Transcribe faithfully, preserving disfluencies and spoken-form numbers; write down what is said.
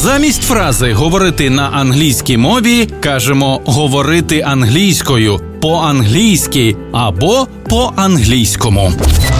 Замість фрази «говорити на англійській мові» кажемо «говорити англійською», «по-англійськи» або «по-англійському».